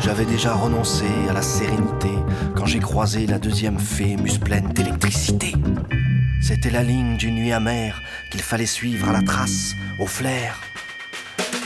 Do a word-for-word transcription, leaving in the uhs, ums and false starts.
J'avais déjà renoncé à la sérénité quand j'ai croisé la deuxième fée muse pleine d'électricité. C'était la ligne d'une nuit amère qu'il fallait suivre à la trace, au flair.